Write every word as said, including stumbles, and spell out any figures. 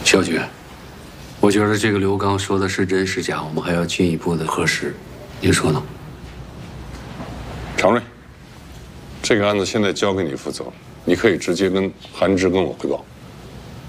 肖局，我觉得这个刘刚说的是真是假，我们还要进一步的核实，您说呢？ 常瑞，这个案子现在交给你负责，你可以直接跟韩芝跟我汇报。